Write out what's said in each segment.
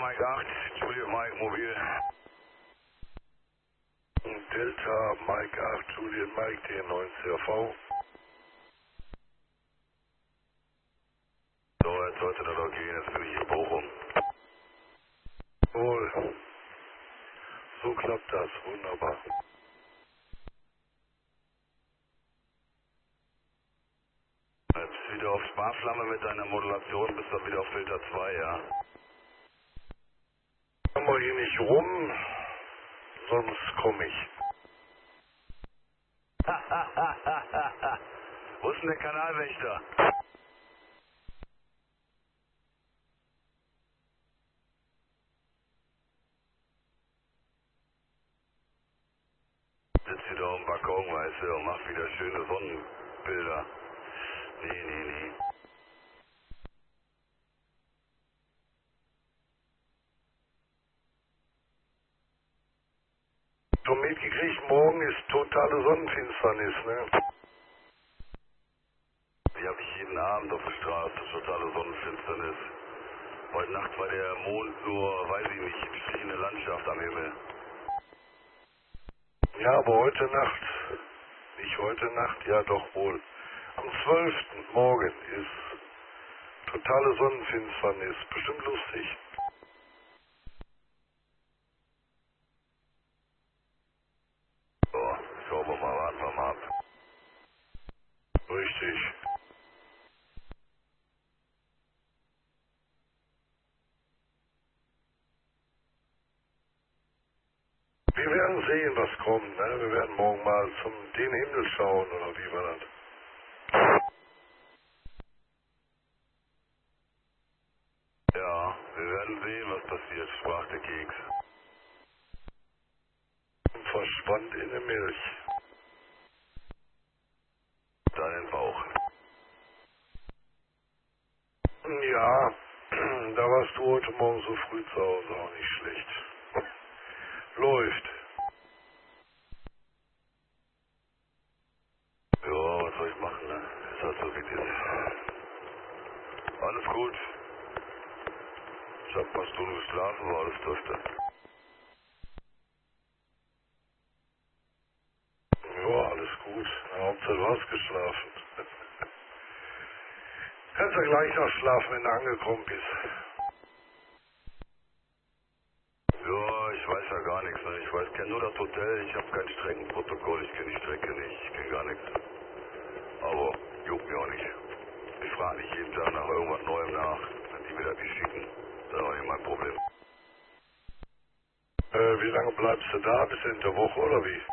Mike 8, Juliet Mike Mobil. Delta Mike 8, Juliet Mike D9 CRV. So, jetzt sollte das doch gehen, jetzt bin ich in Bochum. Wohl. So klappt das, wunderbar. Jetzt wieder auf Sparflamme mit deiner Modulation, bist dann wieder auf Filter 2, ja? Kommen wir hier nicht rum, sonst komme ich. Wo ist denn der Kanalwächter? Sitzt wieder auf dem Balkon, weißt du, und macht wieder schöne Sonnenbilder. Nee. Schon mitgekriegt, morgen ist totale Sonnenfinsternis, ne? Die habe ich jeden Abend auf der Straße, totale Sonnenfinsternis. Heute Nacht war der Mond nur, weiß ich nicht, verschiedene Landschaft am Himmel. Ja, aber heute Nacht, nicht heute Nacht, ja doch wohl. Am 12. morgen ist totale Sonnenfinsternis, bestimmt lustig. So, schauen wir mal, warten wir mal ab. Richtig. Wir werden sehen, was kommt, ne? Wir werden morgen mal zum den Himmel schauen, oder wie war das? Ja, wir werden sehen, was passiert, sprach der Keks. Und verschwand in der Milch. Deinen Bauch. Ja, da warst du heute Morgen so früh zu Hause, auch nicht schlecht. Läuft. Ja, was soll ich machen, ne? Ist halt so wie es ist. Alles gut. Ich hab ein paar Stunden geschlafen, war alles dürfte. Ja, alles gut. Na, Hauptsache du hast geschlafen. Kannst ja gleich noch schlafen, wenn du angekommen bist. Ja, ich weiß ja gar nichts, ne? Ich kenne nur das Hotel, ich habe kein Streckenprotokoll, ich kenne die Strecke nicht, ich kenne gar nichts. Aber juckt mir auch nicht. Ich frage nicht jeden Tag nach irgendwas Neuem nach, wenn die mir das nicht schicken. Das ist auch nicht mein Problem. Wie lange bleibst du da? Bis Ende der Woche oder wie?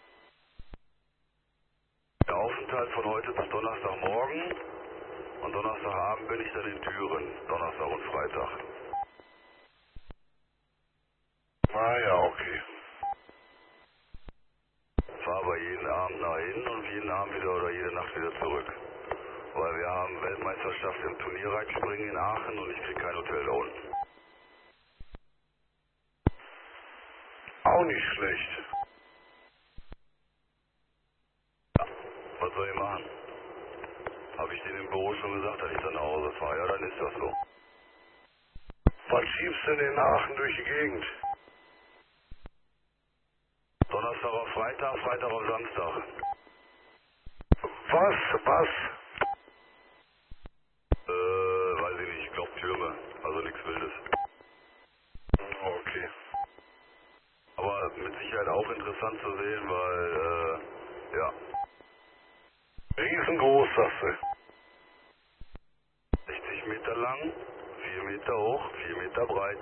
Der Aufenthalt von heute bis Donnerstagmorgen und Donnerstagabend bin ich dann in Düren, Donnerstag und Freitag. Ah ja, okay. Fahr aber jeden Abend nach hin und jeden Abend wieder oder jede Nacht wieder zurück. Weil wir haben Weltmeisterschaft im Turnierreitspringen in Aachen und ich krieg kein Hotel da unten. Auch nicht schlecht. Ja, was soll ich machen? Habe ich denen im Büro schon gesagt, dass ich dann nach Hause fahre? Ja, dann ist das so. Was schiebst du denn in Aachen durch die Gegend? Donnerstag auf Freitag, Freitag auf Samstag. Was? Weiß ich nicht, ich glaub Türme, also nichts Wildes. Okay. Aber mit Sicherheit auch interessant zu sehen, weil, ja, Riesengroß, sagst du. 60 Meter lang, 4 Meter hoch, 4 Meter breit.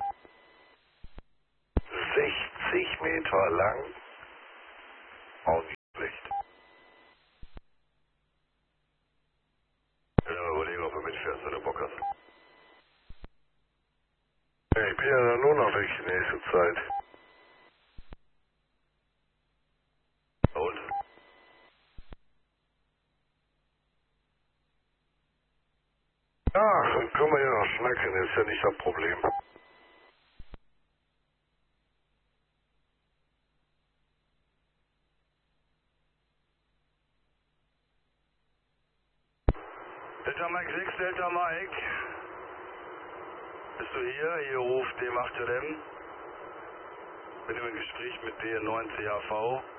60 Meter lang. Auch nicht schlecht. Ich kann mir überlegen, ob du mitfährst, wenn du Bock hast. Ja, ich bin ja dann nur noch weg die nächste Zeit. Und? Ja, dann können wir ja noch schnacken, ist ja nicht das Problem. Delta Mike 6, Delta Mike. Bist du hier? Hier ruft D8JM. Bin im Gespräch mit D9CHV.